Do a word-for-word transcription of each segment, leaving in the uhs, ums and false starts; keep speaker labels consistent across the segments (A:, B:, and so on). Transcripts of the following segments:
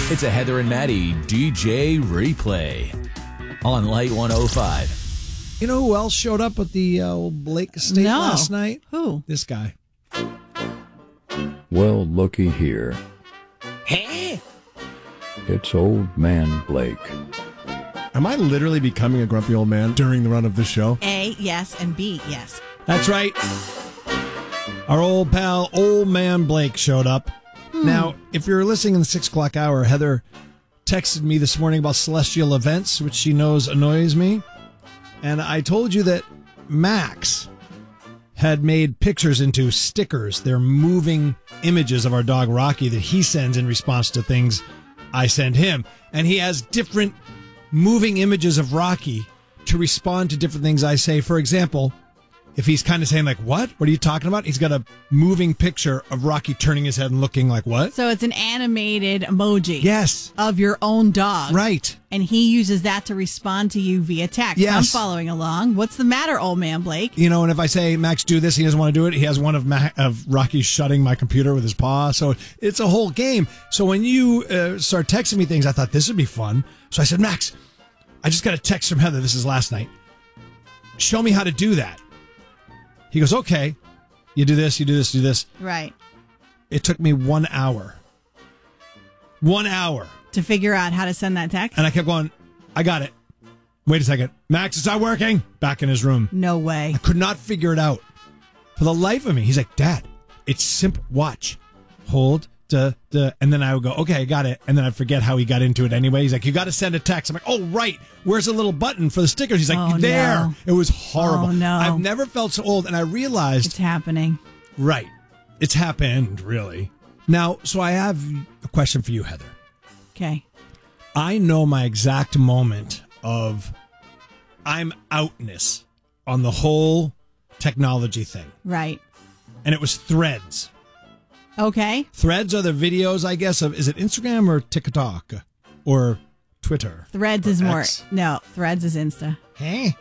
A: It's a Heather and Maddie D J replay on Light one oh five.
B: You know who else showed up at the uh, old Blake estate
C: No.
B: last night?
C: Who?
B: This guy.
D: Well, looky here.
B: Hey!
D: It's old man Blake.
E: Am I literally becoming a grumpy old man during the run of this show?
C: A, yes, and B, yes.
B: That's right. Our old pal, old man Blake, showed up. Hmm. Now, if you're listening in the six o'clock hour, Heather texted me this morning about celestial events, which she knows annoys me. And I told you that Max had made pictures into stickers. They're moving images of our dog Rocky that he sends in response to things I send him. And he has different moving images of Rocky to respond to different things I say. For example, if he's kind of saying like, what? What are you talking about? He's got a moving picture of Rocky turning his head and looking like, what?
C: So it's an animated emoji.
B: Yes.
C: Of your own dog.
B: Right.
C: And he uses that to respond to you via text.
B: Yes.
C: I'm following along. What's the matter, old man Blake?
B: You know, and if I say, Max, do this, he doesn't want to do it. He has one of Ma- of Rocky shutting my computer with his paw. So it's a whole game. So when you uh, start texting me things, I thought this would be fun. So I said, Max, I just got a text from Heather. This is last night. Show me how to do that. He goes, okay, you do this, you do this, do this.
C: Right.
B: It took me one hour. One hour.
C: To figure out how to send that text?
B: And I kept going, I got it. Wait a second. Max, it's not working. Back in his room.
C: No way.
B: I could not figure it out. For the life of me. He's like, Dad, it's simple. Watch. Hold. Duh, duh. And then I would go, okay, I got it. And then I forget how he got into it anyway. He's like, you got to send a text. I'm like, oh, right. Where's the little button for the stickers? He's like,
C: oh,
B: there.
C: No.
B: It was horrible.
C: Oh, no.
B: I've never felt so old. And I realized.
C: It's happening.
B: Right. It's happened, really. Now, so I have a question for you, Heather.
C: Okay.
B: I know my exact moment of I'm outness on the whole technology thing.
C: Right.
B: And it was Threads.
C: Okay.
B: Threads are the videos, I guess, of, is it Instagram or TikTok or Twitter?
C: Threads
B: or
C: is more,
B: X?
C: no, Threads is Insta.
B: Hey.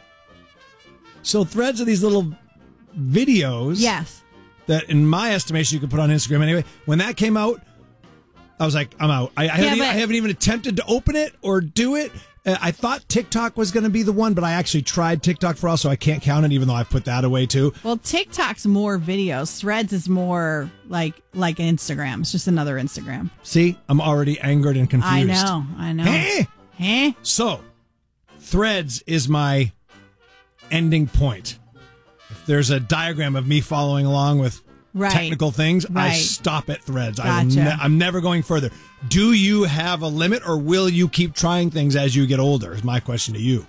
B: So Threads are these little videos.
C: Yes.
B: That in my estimation you could put on Instagram anyway. When that came out, I was like, I'm out. I, I,
C: Yeah,
B: haven't,
C: but-
B: I haven't even attempted to open it or do it. Uh, I thought TikTok was going to be the one, but I actually tried TikTok for all, so I can't count it, even though I've put that away too.
C: Well, TikTok's more videos. Threads is more like like Instagram. It's just another Instagram.
B: See, I'm already angered and confused.
C: I know. I know.
B: Hey!
C: Hey?
B: So, Threads is my ending point. If there's a diagram of me following along with
C: Right.
B: technical things, I
C: Right.
B: stop at Threads. I will
C: Gotcha.
B: ne- I'm never going further. Do you have a limit, or will you keep trying things as you get older, is my question to you.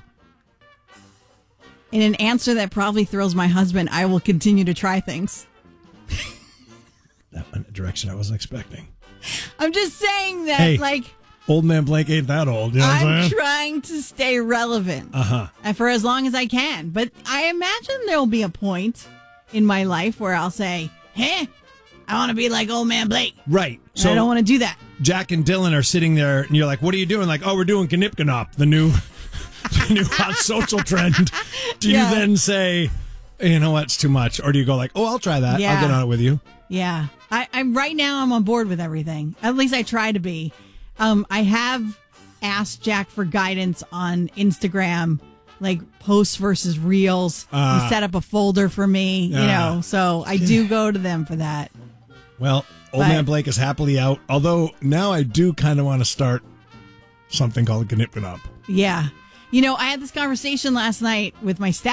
C: In an answer that probably thrills my husband, I will continue to try things.
B: That went in a direction I wasn't expecting.
C: I'm just saying that,
B: Hey.
C: like,
B: Old man Blake ain't that old. You know what I'm
C: I'm
B: saying?
C: trying to stay relevant
B: Uh-huh.
C: and for as long as I can. But I imagine there'll be a point in my life where I'll say, hey, I want to be like old man Blake.
B: Right.
C: And
B: So
C: I don't want to do that.
B: Jack and Dylan are sitting there, and you're like, what are you doing? Like, oh, we're doing Knipkanop, the new, the new hot social trend. Do
C: Yeah.
B: you then say, you know what, it's too much? Or do you go like, oh, I'll try that.
C: Yeah.
B: I'll get on it with you.
C: Yeah. I, I'm right now I'm on board with everything. At least I try to be. Um, I have asked Jack for guidance on Instagram, like posts versus reels.
B: Ah.
C: he set up a folder for me, you
B: Ah.
C: know, so I do go to them for that.
B: Well, old
C: But-
B: man Blake is happily out. Although now I do kind of want to start something called Knipkanop.
C: Yeah. You know, I had this conversation last night with my step.